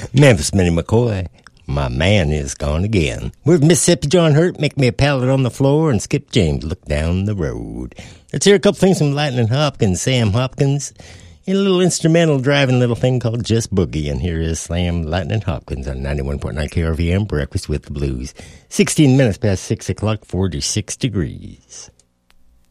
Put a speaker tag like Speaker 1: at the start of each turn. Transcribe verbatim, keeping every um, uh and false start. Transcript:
Speaker 1: Memphis Minnie McCoy, my man is gone again. With Mississippi John Hurt, Make Me a Pallet on the Floor, and Skip James, Look Down the Road. Let's hear a couple things from Lightning Hopkins, Sam Hopkins, and a little instrumental driving little thing called Just Boogie. And here is Slam Lightning Hopkins on ninety-one point nine K R V M, Breakfast with the Blues. sixteen minutes past six o'clock, forty-six degrees.